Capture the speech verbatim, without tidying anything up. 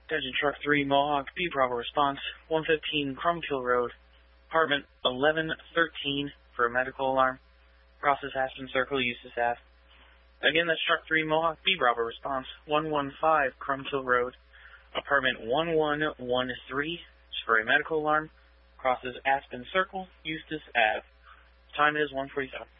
Attention Truck three, Mohawk, B Bravo response, one fifteen Crumbkill Road, apartment eleven thirteen for a medical alarm. Process Aspen Circle, Eustis Ave. Again, that's Truck three, Mohawk, B Bravo response, one one five Crumbkill Road, apartment one one one three for a medical alarm. Crosses Aspen Circle, Eustis Ave. Time is one forty-seven.